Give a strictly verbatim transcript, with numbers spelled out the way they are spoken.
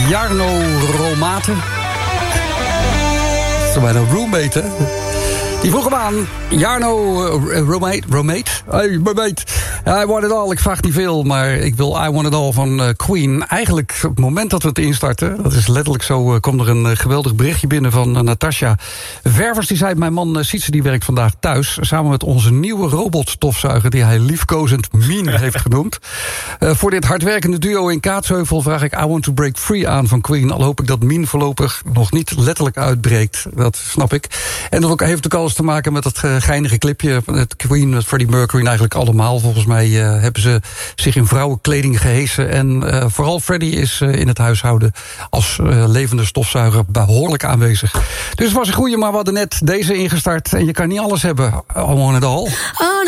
Jarno Romate. Dat is bijna roommate, hè? Die vroeg hem aan. Jarno uh, Romate. Romate? Hey, Romate. I want it all. Ik vraag niet veel, maar ik wil I want it all van uh, Queen. Eigenlijk op het moment dat we het instarten, dat is letterlijk zo, uh, komt er een uh, geweldig berichtje binnen van uh, Natasja Ververs. Die zei, mijn man uh, Sietse die werkt vandaag thuis, samen met onze nieuwe robotstofzuiger, die hij liefkozend Mien heeft genoemd. Uh, voor dit hardwerkende duo in Kaatsheuvel vraag ik I Want to Break Free aan van Queen. Al hoop ik dat Mien voorlopig nog niet letterlijk uitbreekt. Dat snap ik. En dat heeft ook alles te maken met het uh, geinige clipje. Het Queen met Freddie Mercury en eigenlijk allemaal. Volgens mij uh, hebben ze zich in vrouwenkleding gehesen. En uh, vooral Freddie is uh, in het huishouden als uh, levende stofzuiger behoorlijk aanwezig. Dus het was een goeie, maar we hadden net deze ingestart. En je kan niet alles hebben. Allemaal in het al.